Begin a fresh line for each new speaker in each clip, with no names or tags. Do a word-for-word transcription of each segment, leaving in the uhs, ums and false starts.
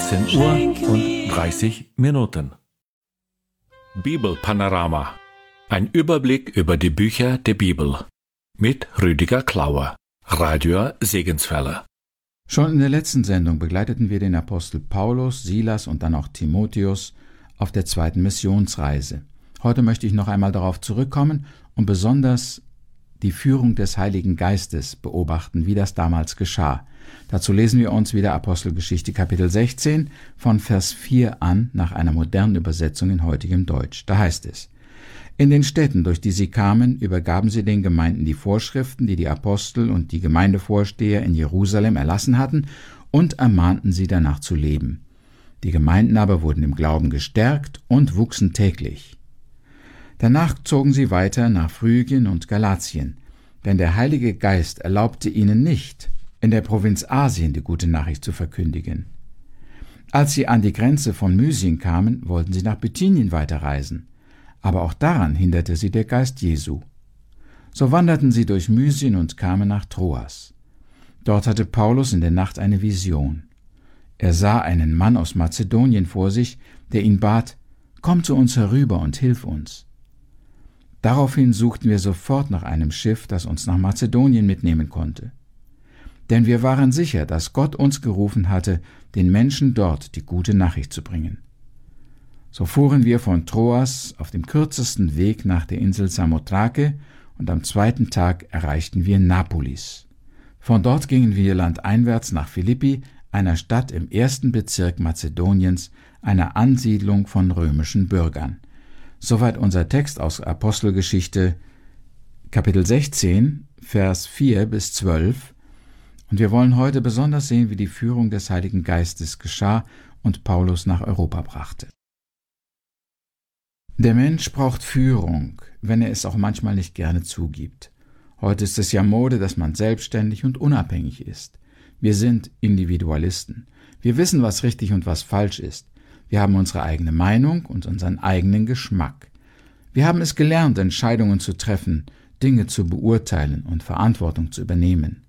achtzehn Uhr und dreißig Minuten. Bibelpanorama. Ein Überblick über die Bücher der Bibel. Mit Rüdiger Klauer, Radio Segenswelle.
Schon in der letzten Sendung begleiteten wir den Apostel Paulus, Silas und dann auch Timotheus auf der zweiten Missionsreise. Heute möchte ich noch einmal darauf zurückkommen und besonders die Führung des Heiligen Geistes beobachten, wie das damals geschah. Dazu lesen wir uns wieder Apostelgeschichte Kapitel sechzehn von Vers vier an, nach einer modernen Übersetzung in heutigem Deutsch. Da heißt es: In den Städten, durch die sie kamen, übergaben sie den Gemeinden die Vorschriften, die die Apostel und die Gemeindevorsteher in Jerusalem erlassen hatten, und ermahnten sie danach zu leben. Die Gemeinden aber wurden im Glauben gestärkt und wuchsen täglich. Danach zogen sie weiter nach Phrygien und Galatien, denn der Heilige Geist erlaubte ihnen nicht, in der Provinz Asien die gute Nachricht zu verkündigen. Als sie an die Grenze von Mysien kamen, wollten sie nach Bithynien weiterreisen, aber auch daran hinderte sie der Geist Jesu. So wanderten sie durch Mysien und kamen nach Troas. Dort hatte Paulus in der Nacht eine Vision. Er sah einen Mann aus Mazedonien vor sich, der ihn bat: Komm zu uns herüber und hilf uns. Daraufhin suchten wir sofort nach einem Schiff, das uns nach Mazedonien mitnehmen konnte. Denn wir waren sicher, dass Gott uns gerufen hatte, den Menschen dort die gute Nachricht zu bringen. So fuhren wir von Troas auf dem kürzesten Weg nach der Insel Samothrake und am zweiten Tag erreichten wir Napolis. Von dort gingen wir landeinwärts nach Philippi, einer Stadt im ersten Bezirk Mazedoniens, einer Ansiedlung von römischen Bürgern. Soweit unser Text aus Apostelgeschichte Kapitel sechzehn, Vers vier bis zwölf. Und wir wollen heute besonders sehen, wie die Führung des Heiligen Geistes geschah und Paulus nach Europa brachte. Der Mensch braucht Führung, wenn er es auch manchmal nicht gerne zugibt. Heute ist es ja Mode, dass man selbstständig und unabhängig ist. Wir sind Individualisten. Wir wissen, was richtig und was falsch ist. Wir haben unsere eigene Meinung und unseren eigenen Geschmack. Wir haben es gelernt, Entscheidungen zu treffen, Dinge zu beurteilen und Verantwortung zu übernehmen.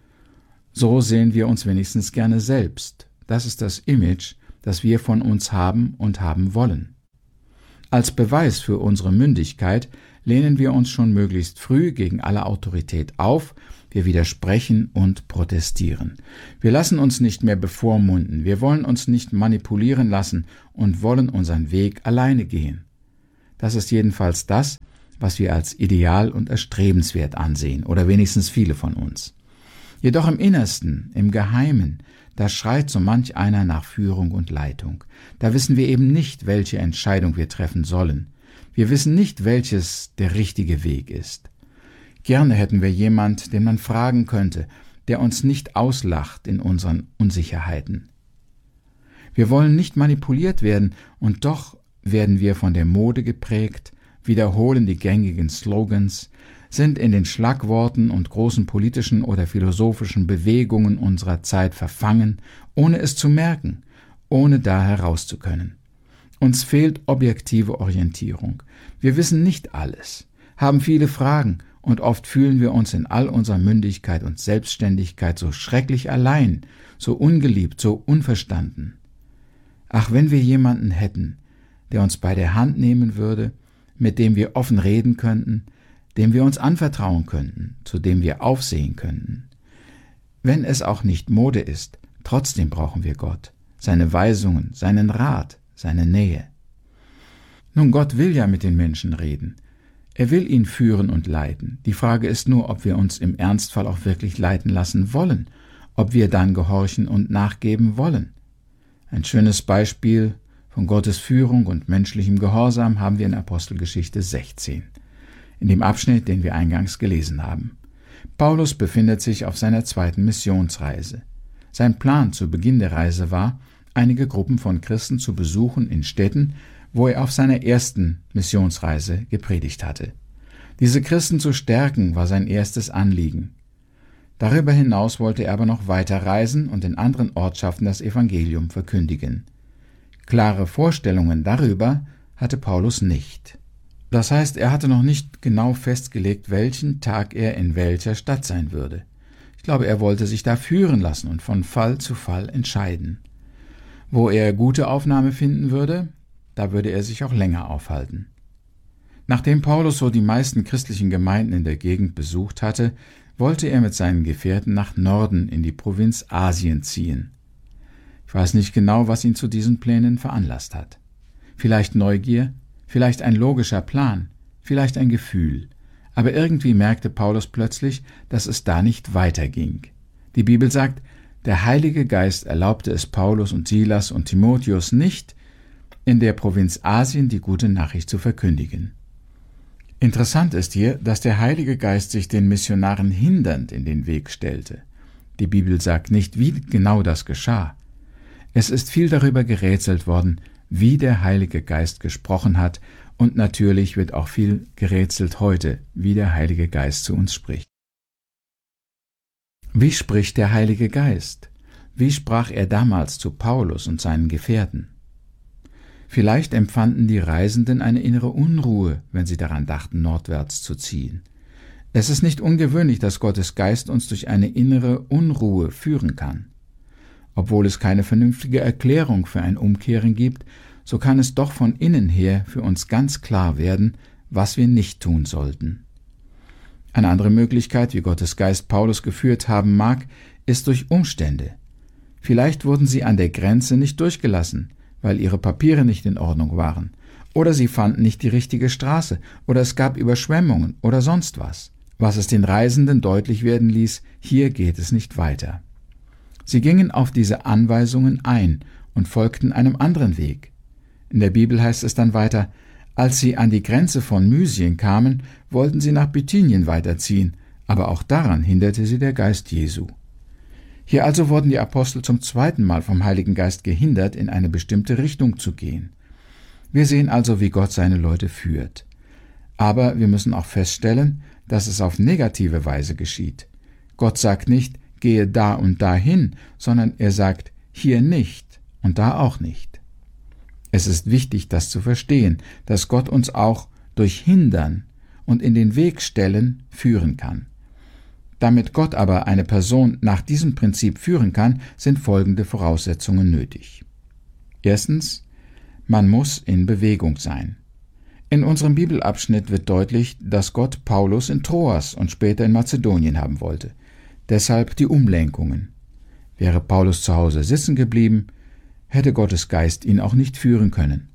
So sehen wir uns wenigstens gerne selbst. Das ist das Image, das wir von uns haben und haben wollen. Als Beweis für unsere Mündigkeit lehnen wir uns schon möglichst früh gegen alle Autorität auf, wir widersprechen und protestieren. Wir lassen uns nicht mehr bevormunden, wir wollen uns nicht manipulieren lassen und wollen unseren Weg alleine gehen. Das ist jedenfalls das, was wir als ideal und erstrebenswert ansehen, oder wenigstens viele von uns. Jedoch im Innersten, im Geheimen, da schreit so manch einer nach Führung und Leitung. Da wissen wir eben nicht, welche Entscheidung wir treffen sollen. Wir wissen nicht, welches der richtige Weg ist. Gerne hätten wir jemand, den man fragen könnte, der uns nicht auslacht in unseren Unsicherheiten. Wir wollen nicht manipuliert werden, und doch werden wir von der Mode geprägt, wiederholen die gängigen Slogans, sind in den Schlagworten und großen politischen oder philosophischen Bewegungen unserer Zeit verfangen, ohne es zu merken, ohne da heraus zu können. Uns fehlt objektive Orientierung. Wir wissen nicht alles, haben viele Fragen, und oft fühlen wir uns in all unserer Mündigkeit und Selbstständigkeit so schrecklich allein, so ungeliebt, so unverstanden. Ach, wenn wir jemanden hätten, der uns bei der Hand nehmen würde, mit dem wir offen reden könnten, dem wir uns anvertrauen könnten, zu dem wir aufsehen könnten. Wenn es auch nicht Mode ist, trotzdem brauchen wir Gott, seine Weisungen, seinen Rat, seine Nähe. Nun, Gott will ja mit den Menschen reden. Er will ihn führen und leiten. Die Frage ist nur, ob wir uns im Ernstfall auch wirklich leiten lassen wollen, ob wir dann gehorchen und nachgeben wollen. Ein schönes Beispiel von Gottes Führung und menschlichem Gehorsam haben wir in Apostelgeschichte sechzehn. In dem Abschnitt, den wir eingangs gelesen haben. Paulus befindet sich auf seiner zweiten Missionsreise. Sein Plan zu Beginn der Reise war, einige Gruppen von Christen zu besuchen in Städten, wo er auf seiner ersten Missionsreise gepredigt hatte. Diese Christen zu stärken war sein erstes Anliegen. Darüber hinaus wollte er aber noch weiter reisen und in anderen Ortschaften das Evangelium verkündigen. Klare Vorstellungen darüber hatte Paulus nicht. Das heißt, er hatte noch nicht genau festgelegt, welchen Tag er in welcher Stadt sein würde. Ich glaube, er wollte sich da führen lassen und von Fall zu Fall entscheiden. Wo er gute Aufnahme finden würde, da würde er sich auch länger aufhalten. Nachdem Paulus so die meisten christlichen Gemeinden in der Gegend besucht hatte, wollte er mit seinen Gefährten nach Norden in die Provinz Asien ziehen. Ich weiß nicht genau, was ihn zu diesen Plänen veranlasst hat. Vielleicht Neugier, vielleicht ein logischer Plan, vielleicht ein Gefühl. Aber irgendwie merkte Paulus plötzlich, dass es da nicht weiterging. Die Bibel sagt, der Heilige Geist erlaubte es Paulus und Silas und Timotheus nicht, in der Provinz Asien die gute Nachricht zu verkündigen. Interessant ist hier, dass der Heilige Geist sich den Missionaren hindernd in den Weg stellte. Die Bibel sagt nicht, wie genau das geschah. Es ist viel darüber gerätselt worden, wie der Heilige Geist gesprochen hat, und natürlich wird auch viel gerätselt heute, wie der Heilige Geist zu uns spricht. Wie spricht der Heilige Geist? Wie sprach er damals zu Paulus und seinen Gefährten? Vielleicht empfanden die Reisenden eine innere Unruhe, wenn sie daran dachten, nordwärts zu ziehen. Es ist nicht ungewöhnlich, dass Gottes Geist uns durch eine innere Unruhe führen kann. Obwohl es keine vernünftige Erklärung für ein Umkehren gibt, so kann es doch von innen her für uns ganz klar werden, was wir nicht tun sollten. Eine andere Möglichkeit, wie Gottes Geist Paulus geführt haben mag, ist durch Umstände. Vielleicht wurden sie an der Grenze nicht durchgelassen, weil ihre Papiere nicht in Ordnung waren, oder sie fanden nicht die richtige Straße, oder es gab Überschwemmungen oder sonst was, was es den Reisenden deutlich werden ließ, hier geht es nicht weiter. Sie gingen auf diese Anweisungen ein und folgten einem anderen Weg. In der Bibel heißt es dann weiter, als sie an die Grenze von Mysien kamen, wollten sie nach Bithynien weiterziehen, aber auch daran hinderte sie der Geist Jesu. Hier also wurden die Apostel zum zweiten Mal vom Heiligen Geist gehindert, in eine bestimmte Richtung zu gehen. Wir sehen also, wie Gott seine Leute führt. Aber wir müssen auch feststellen, dass es auf negative Weise geschieht. Gott sagt nicht, gehe da und dahin, sondern er sagt, hier nicht und da auch nicht. Es ist wichtig, das zu verstehen, dass Gott uns auch durch Hindern und in den Weg stellen führen kann. Damit Gott aber eine Person nach diesem Prinzip führen kann, sind folgende Voraussetzungen nötig. Erstens, man muss in Bewegung sein. In unserem Bibelabschnitt wird deutlich, dass Gott Paulus in Troas und später in Mazedonien haben wollte. Deshalb die Umlenkungen. Wäre Paulus zu Hause sitzen geblieben, hätte Gottes Geist ihn auch nicht führen können.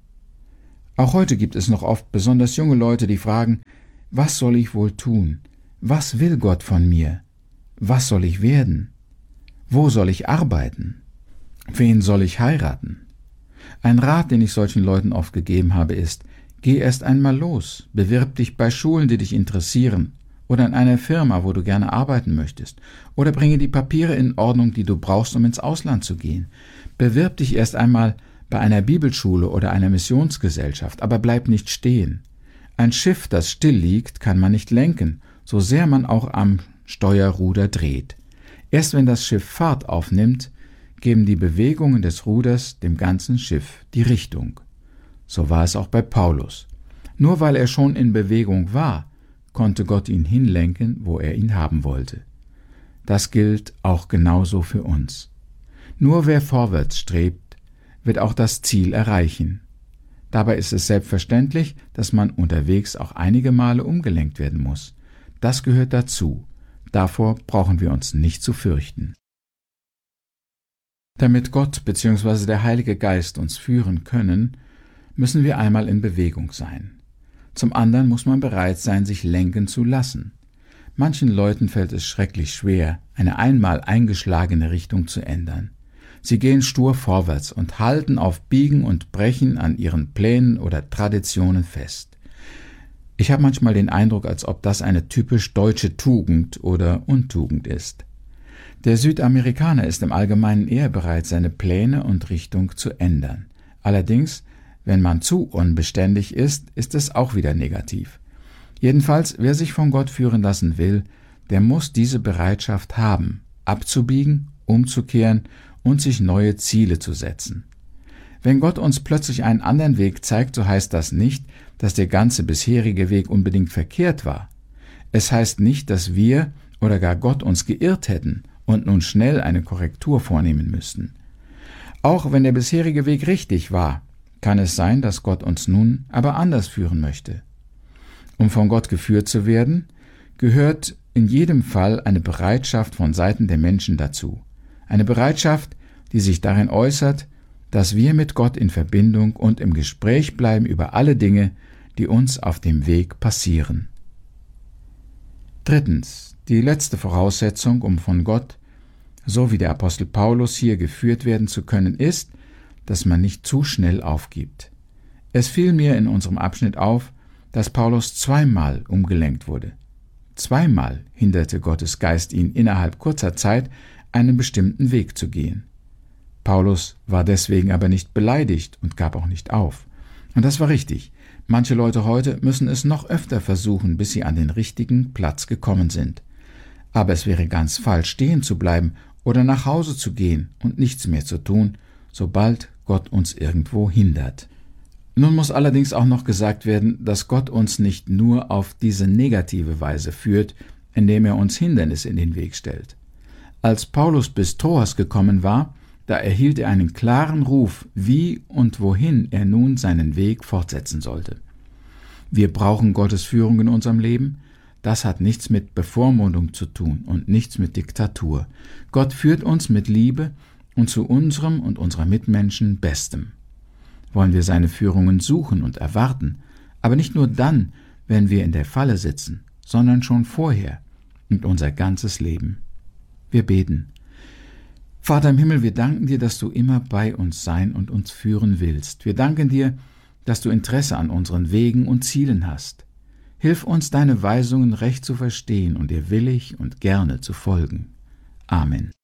Auch heute gibt es noch oft besonders junge Leute, die fragen, was soll ich wohl tun? Was will Gott von mir? Was soll ich werden? Wo soll ich arbeiten? Wen soll ich heiraten? Ein Rat, den ich solchen Leuten oft gegeben habe, ist, geh erst einmal los, bewirb dich bei Schulen, die dich interessieren, oder in einer Firma, wo du gerne arbeiten möchtest, oder bringe die Papiere in Ordnung, die du brauchst, um ins Ausland zu gehen. Bewirb dich erst einmal bei einer Bibelschule oder einer Missionsgesellschaft, aber bleib nicht stehen. Ein Schiff, das still liegt, kann man nicht lenken, so sehr man auch am Steuerruder dreht. Erst wenn das Schiff Fahrt aufnimmt, geben die Bewegungen des Ruders dem ganzen Schiff die Richtung. So war es auch bei Paulus. Nur weil er schon in Bewegung war, konnte Gott ihn hinlenken, wo er ihn haben wollte. Das gilt auch genauso für uns. Nur wer vorwärts strebt, wird auch das Ziel erreichen. Dabei ist es selbstverständlich, dass man unterwegs auch einige Male umgelenkt werden muss. Das gehört dazu. Davor brauchen wir uns nicht zu fürchten. Damit Gott bzw. der Heilige Geist uns führen können, müssen wir einmal in Bewegung sein. Zum anderen muss man bereit sein, sich lenken zu lassen. Manchen Leuten fällt es schrecklich schwer, eine einmal eingeschlagene Richtung zu ändern. Sie gehen stur vorwärts und halten auf Biegen und Brechen an ihren Plänen oder Traditionen fest. Ich habe manchmal den Eindruck, als ob das eine typisch deutsche Tugend oder Untugend ist. Der Südamerikaner ist im Allgemeinen eher bereit, seine Pläne und Richtung zu ändern. Allerdings, wenn man zu unbeständig ist, ist es auch wieder negativ. Jedenfalls, wer sich von Gott führen lassen will, der muss diese Bereitschaft haben, abzubiegen, umzukehren und sich neue Ziele zu setzen. Wenn Gott uns plötzlich einen anderen Weg zeigt, so heißt das nicht, dass der ganze bisherige Weg unbedingt verkehrt war. Es heißt nicht, dass wir oder gar Gott uns geirrt hätten und nun schnell eine Korrektur vornehmen müssten. Auch wenn der bisherige Weg richtig war, kann es sein, dass Gott uns nun aber anders führen möchte. Um von Gott geführt zu werden, gehört in jedem Fall eine Bereitschaft von Seiten der Menschen dazu. Eine Bereitschaft, die sich darin äußert, dass wir mit Gott in Verbindung und im Gespräch bleiben über alle Dinge, die uns auf dem Weg passieren. Drittens, die letzte Voraussetzung, um von Gott, so wie der Apostel Paulus hier geführt werden zu können, ist, dass man nicht zu schnell aufgibt. Es fiel mir in unserem Abschnitt auf, dass Paulus zweimal umgelenkt wurde. Zweimal hinderte Gottes Geist ihn innerhalb kurzer Zeit, einen bestimmten Weg zu gehen. Paulus war deswegen aber nicht beleidigt und gab auch nicht auf. Und das war richtig. Manche Leute heute müssen es noch öfter versuchen, bis sie an den richtigen Platz gekommen sind. Aber es wäre ganz falsch, stehen zu bleiben oder nach Hause zu gehen und nichts mehr zu tun, sobald Gott uns irgendwo hindert. Nun muss allerdings auch noch gesagt werden, dass Gott uns nicht nur auf diese negative Weise führt, indem er uns Hindernisse in den Weg stellt. Als Paulus bis Troas gekommen war, da erhielt er einen klaren Ruf, wie und wohin er nun seinen Weg fortsetzen sollte. Wir brauchen Gottes Führung in unserem Leben. Das hat nichts mit Bevormundung zu tun und nichts mit Diktatur. Gott führt uns mit Liebe und zu unserem und unserer Mitmenschen Bestem. Wollen wir seine Führungen suchen und erwarten, aber nicht nur dann, wenn wir in der Falle sitzen, sondern schon vorher und unser ganzes Leben. Wir beten. Vater im Himmel, wir danken dir, dass du immer bei uns sein und uns führen willst. Wir danken dir, dass du Interesse an unseren Wegen und Zielen hast. Hilf uns, deine Weisungen recht zu verstehen und dir willig und gerne zu folgen. Amen.